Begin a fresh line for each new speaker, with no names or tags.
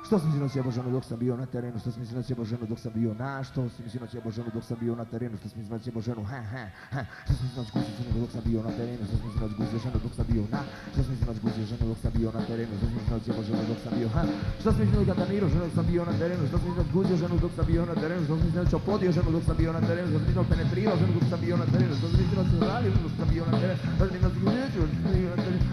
Što si mi sinoć jebo ženu dok sam bio na terenu, što si mi sinoć jebo ženu dok sam bio na, što si mi sinoć jebo ženu dok sam bio na terenu, što si mi sinoć jebo ženu, što si mi sinoć guzio ženu dok sam bio na terenu, što si mi sinoć guzio ženu dok sam bio na, što si mi sinoć guzio ženu dok sam bio na terenu, što si mi sinoć jebo ženu dok sam bio, što si mi sinoć gatanirao ženu dok sam bio na terenu, što si mi sinoć guzio ženu dok sam bio na terenu, što si mi sinoć opodio ženu dok sam bio na terenu, što si mi sinoć penetrirao ženu dok sam bio na terenu, što si mi sinoć radio ženu dok sam bio na terenu, što si mi sinoć guzio ženu dok sam bio na terenu.